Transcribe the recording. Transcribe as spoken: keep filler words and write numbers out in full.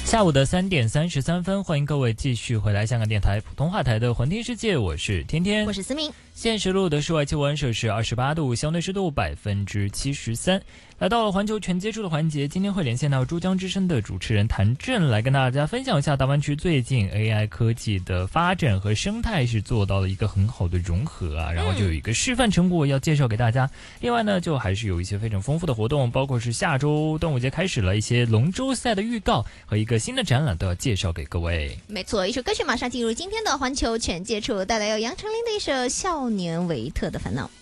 下午的三点三十三分，欢迎各位继续回来香港电台普通话台的环听世界，我是天天， 我是思明。 现时录的室外气温摄氏二十八度，相对湿度百分之七十三。来到了环球全接触的环节，今天会连线到珠江之声的主持人谭震，来跟大家分享一下大湾区最近 A I 科技的发展和生态是做到了一个很好的融合啊，然后就有一个示范成果要介绍给大家。嗯、另外呢，就还是有一些非常丰富的活动，包括是下周端午节开始了一些龙舟赛的预告和一个新的展览都要介绍给各位。 没错，一首歌曲马上进入今天的环球全接触，带来由杨丞琳的一首《少年维特的烦恼》。